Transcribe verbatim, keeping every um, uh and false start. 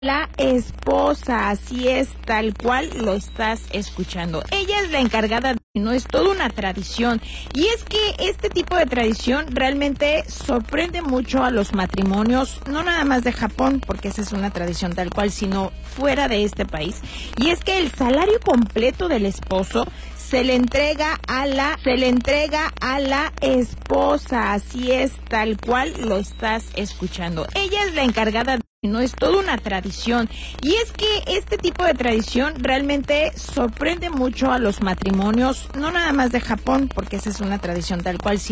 La esposa, así es, tal cual lo estás escuchando. Ella es la encargada, no es toda una tradición. Y es que este tipo de tradición realmente sorprende mucho a los matrimonios, no nada más de Japón, porque esa es una tradición tal cual, sino fuera de este país. Y es que el salario completo del esposo se le entrega a la, se le entrega a la esposa, así es, tal cual lo estás escuchando. Ella es la encargada, no es toda una tradición. Y es que este tipo de tradición realmente sorprende mucho a los matrimonios, no nada más de Japón, porque esa es una tradición tal cual, sino